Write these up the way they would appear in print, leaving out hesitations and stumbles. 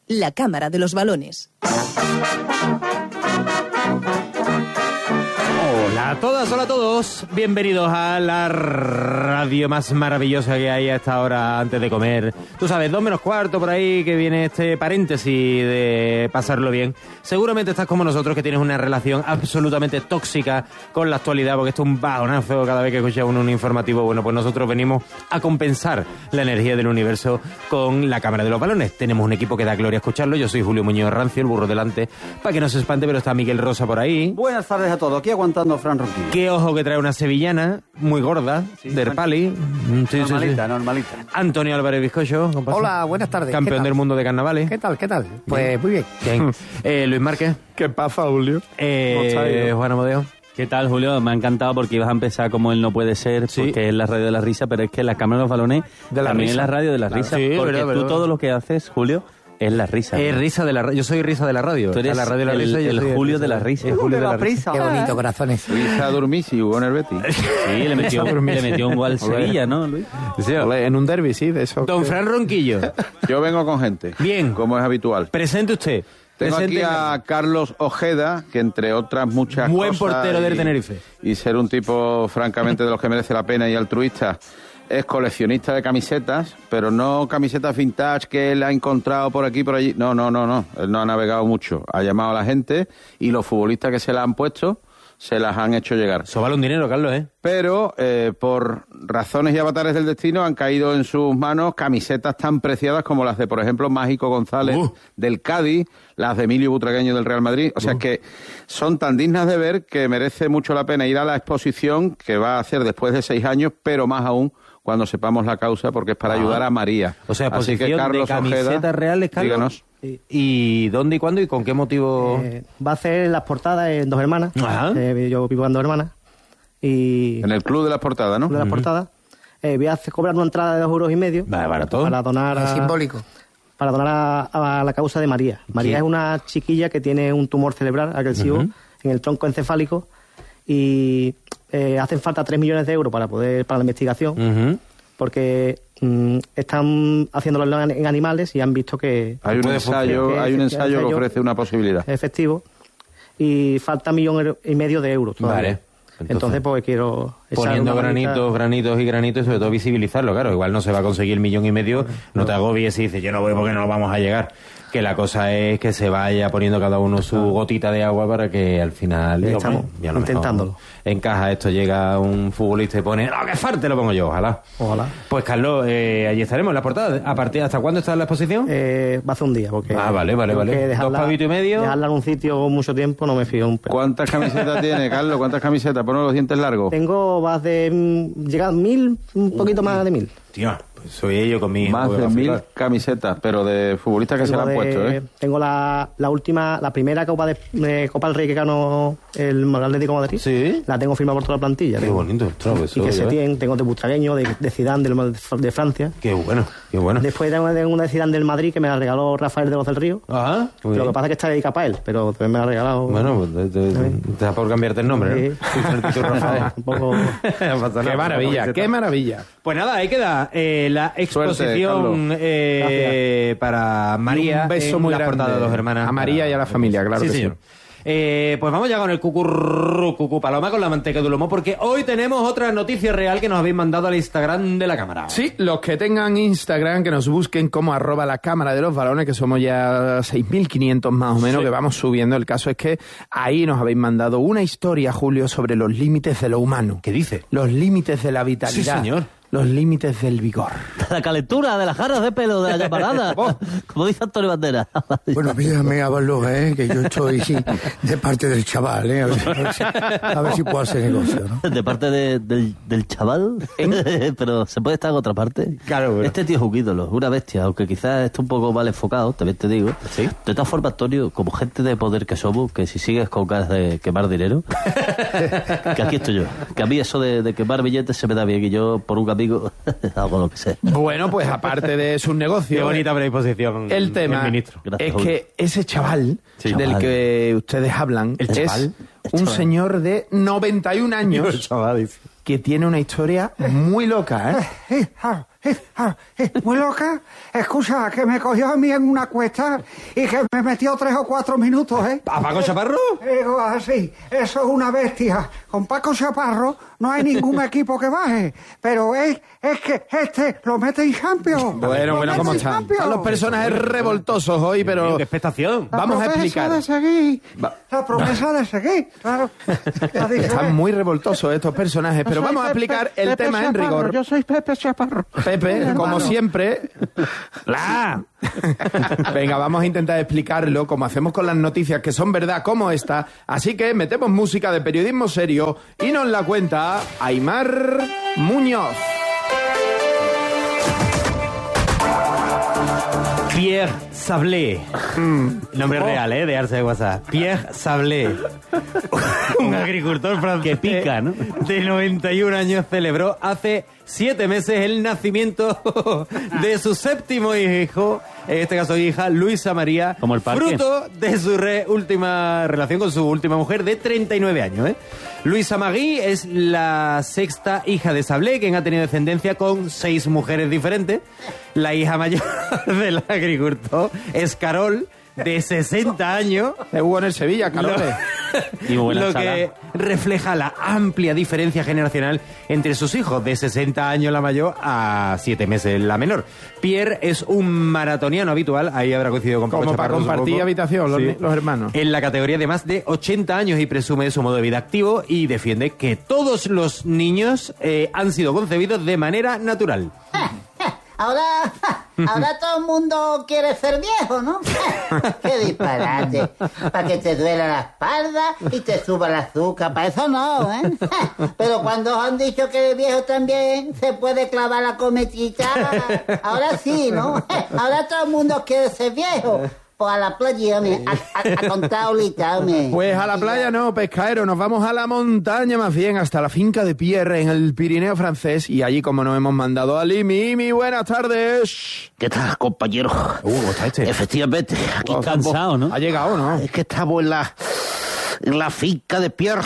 la Cámara de los Balones. Hola a todas, hola a todos. Bienvenidos a la radio más maravillosa que hay a esta hora antes de comer. Tú sabes, 2 menos cuarto por ahí, que viene este paréntesis de pasarlo bien. Seguramente estás como nosotros, que tienes una relación absolutamente tóxica con la actualidad, porque esto es un bajonazo cada vez que escuchas un informativo. Bueno, pues nosotros venimos a compensar la energía del universo con la Cámara de los Balones. Tenemos un equipo que da gloria a escucharlo. Yo soy Julio Muñoz Rancio, el burro delante, para que no se espante, pero está Miguel Rosa por ahí. Buenas tardes a todos, aquí aguantando Fran Ronquillo. Qué ojo que trae una sevillana muy gorda, sí, de Erpali. Sí, normalita. Antonio Álvarez Bizcocho. Hola, buenas tardes. Campeón del mundo de carnavales. ¿Qué tal? Pues muy bien. Luis Márquez. ¿Qué pasa, Julio? Juan Amodeo. ¿Qué tal, Julio? Me ha encantado porque ibas a empezar como él no puede ser, sí, porque es la radio de la risa, pero es que la Cámara de los Balones de la también risa. es la radio de la risa. Sí, porque verdad. Tú todo lo que haces, Julio, es la risa. Risa de la radio. Yo soy risa de la radio. Tú eres la radio de la risa, el Julio de la risa. El Julio de la risa. Qué bonito, corazones. Risa Durmisi, jugó en el Betis. Sí, le metió un gol al Sevilla, ¿no, Luis? Sí. En un derbi, sí, de eso. Don Fran Ronquillo. Yo vengo con gente. Bien. Como es habitual. Presente usted. Tengo aquí a Carlos Ojeda, que entre otras muchas buen cosas... portero del Tenerife. Y ser un tipo, francamente, de los que merece la pena y altruista. Es coleccionista de camisetas, pero no camisetas vintage que él ha encontrado por aquí, por allí. No. Él no ha navegado mucho. Ha llamado a la gente y los futbolistas que se la han puesto se las han hecho llegar. Eso vale un dinero, Carlos, ¿eh? Pero por razones y avatares del destino han caído en sus manos camisetas tan preciadas como las de, por ejemplo, Mágico González del Cádiz, las de Emilio Butragueño del Real Madrid. O sea que son tan dignas de ver que merece mucho la pena ir a la exposición que va a hacer después de 6 años, pero más aún cuando sepamos la causa, porque es para ayudar a María. O sea, así que exposición Carlos de camisetas Ojeda, reales, Carlos. díganos. ¿Y dónde y cuándo y con qué motivo? Va a hacer las portadas en Dos Hermanas. Ajá. Yo vivo en Dos Hermanas. Y En el Club de las Portadas, ¿no? de las portadas. Voy a cobrar una entrada de 2,50 €. Vale, barato. Para donar Es simbólico. Para donar a la causa de María. María es una chiquilla que tiene un tumor cerebral agresivo en el tronco encefálico y hacen falta 3 millones de euros para la investigación. Porque están haciéndolo en animales y han visto que Hay un ensayo que ofrece una posibilidad. es efectivo y falta 1,5 millones de euros todavía. Vale. Entonces pues quiero echar poniendo una manita. granitos y sobre todo visibilizarlo, claro. Igual no se va a conseguir 1,5 millones, no te agobies y dices, yo no voy porque no vamos a llegar. Que la cosa es que se vaya poniendo cada uno su gotita de agua para que al final... Estamos intentándolo. Encaja esto, llega un futbolista y pone, ¡no, qué fuerte lo pongo yo! Ojalá. Pues Carlos, allí estaremos en la portada. ¿A partir hasta cuándo está la exposición? Va a hacer un día porque... Vale. Dejarla, 2 pavitos y medio. Dejarla en un sitio mucho tiempo no me fío un pelo. ¿Cuántas camisetas tiene, Carlos? ¿Cuántas camisetas? Ponle los dientes largos. Tengo más de... Llegar a 1.000, un poquito más de 1.000. Tío, pues soy yo con mi... Más de 1.000 camisetas, pero de futbolistas que se la han puesto, ¿eh? Tengo la última, la primera Copa del Rey que ganó el Atlético de Madrid. Sí. La tengo firmada por toda la plantilla. Qué bonito, Y que Setién, tengo de Butragueño, de Zidane, de Francia. Qué bueno. Después tengo una de Zidane del Madrid que me la regaló Rafael de los del Río. Ajá. Lo que pasa es que está dedicada para él, pero también me la ha regalado. Bueno, pues te da por cambiarte el nombre, ¿no? Sí. Un poco... Qué maravilla. Pues nada, ahí queda la exposición para María. Un beso muy grande de Dos Hermanas. a María y a la familia, claro sí, que señor. Sí. Pues vamos ya con el cucú paloma con la manteca de lomo, porque hoy tenemos otra noticia real que nos habéis mandado al Instagram de la cámara. Sí, los que tengan Instagram, que nos busquen como @la cámara de los balones, que somos ya 6.500 más o menos, que vamos subiendo. El caso es que ahí nos habéis mandado una historia, Julio, sobre los límites de lo humano. ¿Qué dice? Los límites de la vitalidad. Sí, señor. Los límites del vigor. La calentura de las jarras de pelo de la llamarada. Como dice Antonio Banderas. Bueno, mírame a verlo, que yo estoy de parte del chaval, a ver si puedo hacer negocio, ¿no? De parte del chaval. Pero se puede estar en otra parte. Claro, bueno. Este tío es un ídolo, una bestia, aunque quizás esté un poco mal enfocado, también te digo. ¿Sí? De todas formas, Antonio, como gente de poder que somos, que si sigues con ganas de quemar dinero, que aquí estoy yo. Que a mí eso de quemar billetes se me da bien y yo, por un amigo, hago lo que sé. Bueno, pues aparte de sus negocios... Qué bonita predisposición. El tema ministro. Gracias, es Julio. que ese chaval del que ustedes hablan ¿El es chaval? un señor de 91 años El chaval, dice. que tiene una historia muy loca, ¿eh? muy loca. Escucha, que me cogió a mí en una cuesta y que me metió 3 o 4 minutos, ¿eh? ¿A Paco Chaparro? Digo así, eso es una bestia. Con Paco Chaparro no hay ningún equipo que baje, pero es que este lo mete en Champions. Bueno, ¿cómo están? Están los personajes revoltosos hoy, pero... ¡Qué expectación! Vamos a explicar. La promesa de seguir, claro. Están muy revoltosos estos personajes, pero vamos a explicar el tema en rigor. Yo soy Pepe Chaparro. Pepe, como siempre... Venga, vamos a intentar explicarlo como hacemos con las noticias que son verdad como esta. Así que metemos música de periodismo serio y nos la cuenta Aimar Muñoz. Pierre Sablé. Nombre real, de Arce de WhatsApp. Pierre Sablé. Un agricultor francés que pica, ¿no? de 91 años celebró hace 7 meses el nacimiento de su 7º hijo, en este caso hija, Luisa María, como el parque, fruto de su última relación con su última mujer de 39 años. Luisa Marie es la 6ª hija de Sablé, quien ha tenido descendencia con 6 mujeres diferentes. La hija mayor del agricultor es Carol, de 60 años. Se jugó en el Sevilla, Carol. Lo que refleja la amplia diferencia generacional entre sus hijos, de 60 años la mayor a 7 meses la menor. Pierre es un maratoniano habitual, ahí habrá coincidido con Paco como Chaparro, para compartir habitación, los hermanos. En la categoría de más de 80 años y presume de su modo de vida activo y defiende que todos los niños han sido concebidos de manera natural. Ahora todo el mundo quiere ser viejo, ¿no? ¡Qué disparate! Para que te duela la espalda y te suba el azúcar. Para eso no, ¿eh? Pero cuando os han dicho que de viejo también se puede clavar la cometita, ahora sí, ¿no? Ahora todo el mundo quiere ser viejo. Pues a la playa, a contar ahorita, Pues a la playa no, pescadero, nos vamos a la montaña más bien, hasta la finca de Pierre en el Pirineo francés, y allí como nos hemos mandado a Limi, buenas tardes. ¿Qué tal, compañero? ¿Cómo está este? Efectivamente, aquí estamos. Cansado, ¿no? Ha llegado, ¿no? Es que estamos en la finca de Pierre,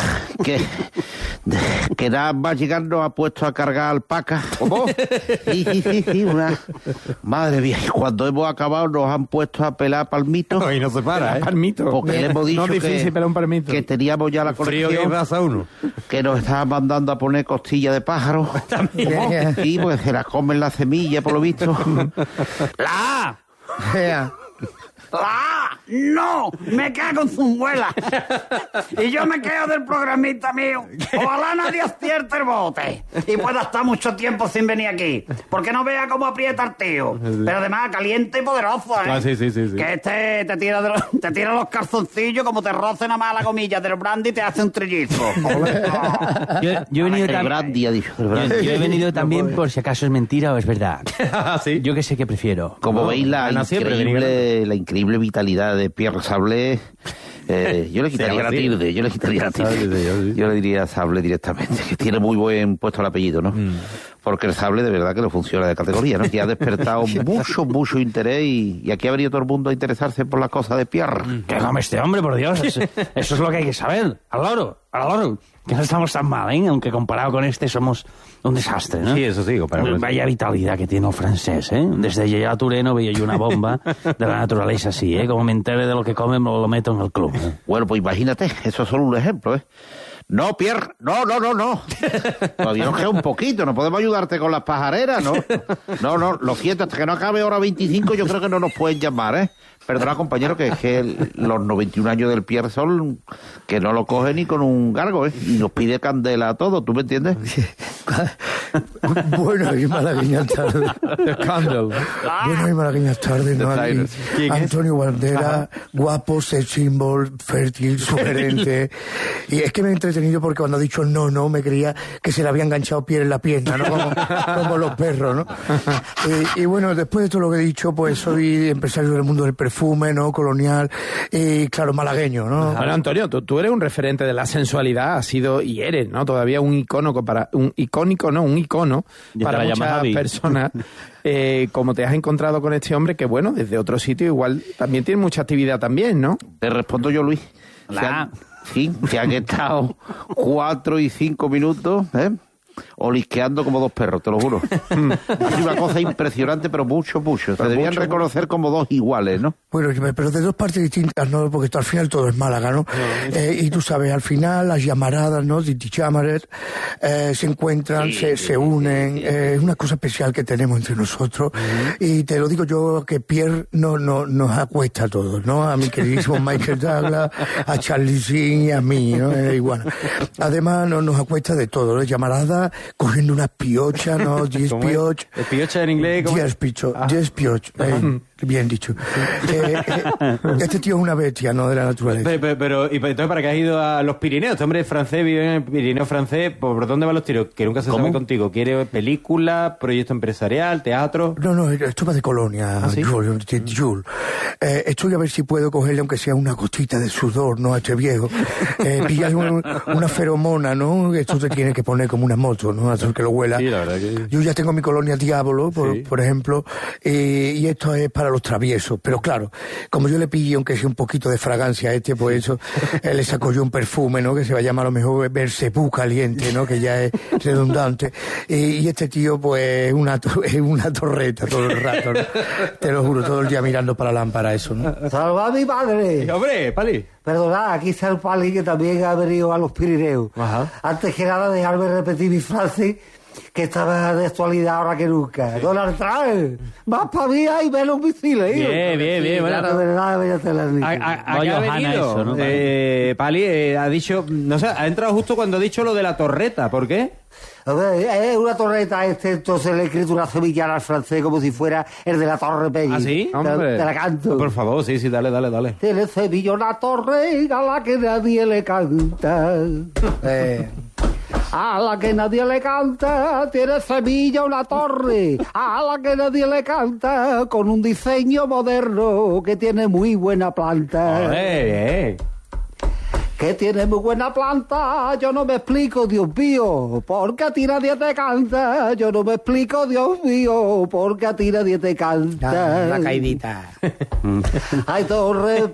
que nada más llegar nos ha puesto a cargar alpacas. ¿Cómo? Sí, una... Madre mía, y cuando hemos acabado nos han puesto a pelar palmitos. Hoy no se para, Palmito. Porque le hemos dicho no es difícil pelar un palmito. que teníamos ya la frío colección. que pasa uno. Que nos estaban mandando a poner costilla de pájaro. También. Sí, pues se las comen la semilla, por lo visto. ¡No! ¡Me cago en su muela! Y yo me quedo del programita mío. Ojalá nadie acierte el bote y pueda estar mucho tiempo sin venir aquí. Porque no vea cómo aprieta el tío. Pero además caliente y poderoso, ¿eh? Ah, sí. Que este te tira los calzoncillos como te roce nada más la comilla del brandy y te hace un trillizo. Yo he venido El brandy, ha dicho. El brandy. Yo he venido también por si acaso es mentira o es verdad. ¿Sí? Yo que sé que prefiero. Como veis la siempre, increíble vitalidad de Pierre Sablé, yo le quitaría la tilde, yo le diría Sablé directamente, que tiene muy buen puesto el apellido, ¿no? Porque el Sable de verdad que no funciona de categoría, ¿no? Que ha despertado mucho interés y aquí ha venido todo el mundo a interesarse por las cosas de Pierre. ¿Qué come este hombre, por Dios? Eso es lo que hay que saber. Al loro. Que no estamos tan mal, ¿eh? Aunque comparado con este somos un desastre, ¿no? Sí, eso sí, comparado con Vaya vitalidad que tiene el francés, ¿eh? Desde Yaya Touré no veía yo una bomba de la naturaleza así, ¿eh? Como me entere de lo que come, me lo meto en el club, ¿eh? Bueno, pues imagínate, eso es solo un ejemplo, ¿eh? No, Pierre, no. Todavía nos queda un poquito, no podemos ayudarte con las pajareras, ¿no? No, lo siento, hasta que no acabe hora 25 yo creo que no nos pueden llamar, ¿eh? Perdona, compañero, que es que los 91 años del Pierre son que no lo coge ni con un gargo, ¿eh? Y nos pide candela a todo, ¿tú me entiendes? Bueno y malagueñas tardes. Bueno y malagueñas tardes, ¿no? Aquí, Antonio Bandera, guapo, sex symbol, fértil, sugerente. Y es que me he entretenido porque cuando ha dicho no, me creía que se le había enganchado piel en la pierna, ¿no? Como los perros, ¿no? Y bueno, después de todo lo que he dicho, pues soy empresario del mundo del perfume, ¿no? Colonial, y claro, malagueño, ¿no? Bueno, Antonio, tú eres un referente de la sensualidad, has sido y eres, ¿no? Todavía un icono para muchas personas. Como te has encontrado con este hombre, que bueno, desde otro sitio igual también tiene mucha actividad también, ¿no? Te respondo yo, Luis. Se han estado 4 y 5 minutos, ¿eh? olisqueando como dos perros, te lo juro. Ha sido una cosa impresionante, pero mucho. Se debían reconocer como dos iguales, ¿no? Bueno, pero de dos partes distintas, ¿no? Porque al final todo es Málaga, ¿no? Y tú sabes, al final las llamaradas, ¿no? De Chamaret, se encuentran, se unen. Es una cosa especial que tenemos entre nosotros. Y te lo digo yo, que Pierre nos acuesta a todos, ¿no? A mi queridísimo Michael Douglas, a Charlie Sheen y a mí, ¿no? Igual. Además, nos acuesta de todo, ¿no? Llamarada, cogiendo unas piochas, ¿no? 10 piochas. ¿Piocha en inglés? 10 piochas. Bien dicho. Este tío es una bestia, ¿no? De la naturaleza. Pero entonces, ¿para qué has ido a los Pirineos? Este hombre es francés, vive en el Pirineo francés. ¿Por dónde van los tiros? Que nunca se sabe contigo. ¿Quiere película, proyecto empresarial, teatro? No, esto va de Colonia, ¿sí? Jules. Estoy a ver si puedo cogerle, aunque sea una gotita de sudor, ¿no? A este viejo. Pillarle una feromona, ¿no? Esto te tiene que poner como una moto, ¿no? Hasta que lo huela. Sí, la verdad que... Yo ya tengo mi colonia Diablo, por ejemplo, y esto es para los traviesos. Pero claro, como yo le pillé, aunque sea un poquito de fragancia a este, pues eso, le saco yo un perfume, ¿no? Que se va a llamar a lo mejor Bersebú caliente, ¿no? Que ya es redundante. Y este tío, pues, es una torreta todo el rato, ¿no? Te lo juro, todo el día mirando para la lámpara, eso, ¿no? ¡Salva a mi padre! ¡Hombre, Pali! Perdonad, aquí está el Pali, que también ha venido a los Pirineos. Ajá. Antes que nada, dejarme repetir mi frase, que estaba de actualidad ahora que nunca. Donald Trump, más para mí y menos misiles. Bien. Bueno, de verdad, voy a hacer la ha venido, eso, ¿no? Pali, ha dicho, no sé, ha entrado justo cuando ha dicho lo de la torreta. ¿Por qué? A ver, es una torreta, entonces le he escrito una sevillana al francés como si fuera el de la Torre Pelli. ¿Ah, sí? Te la canto. Por favor, sí, dale. Tiene Sevilla una torre a la que nadie le canta. A la que nadie le canta, tiene Sevilla una torre, a la que nadie le canta, con un diseño moderno que tiene muy buena planta. Que tiene muy buena planta, yo no me explico, Dios mío, porque a ti nadie te canta, yo no me explico, Dios mío, porque a ti nadie te canta. La caidita. Hay torre